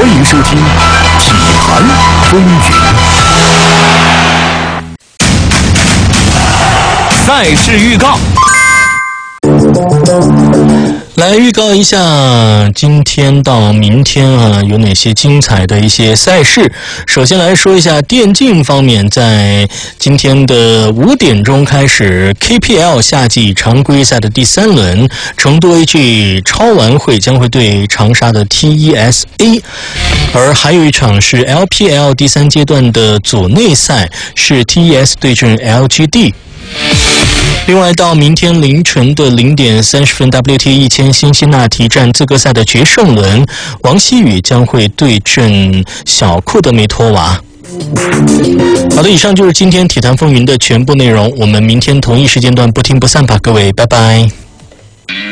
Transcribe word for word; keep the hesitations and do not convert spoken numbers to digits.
迎收听体坛风云。赛事预告。来预告一下今天到明天啊有哪些精彩的一些赛事。首先来说一下电竞方面，在今天的五点钟开始 K P L 夏季常规赛的第三轮，成都 A G 超玩会将会对长沙的 T E S A， 而还有一场是 L P L 第三阶段的组内赛，是 T E S 对阵 L G D。另外，到明天凌晨的零点三十分 ，W T A 一千辛辛那提站资格赛的决胜轮，王希雨将会对阵小库德梅托娃。好的，以上就是今天体坛风云的全部内容，我们明天同一时间段不听不散吧，各位，拜拜。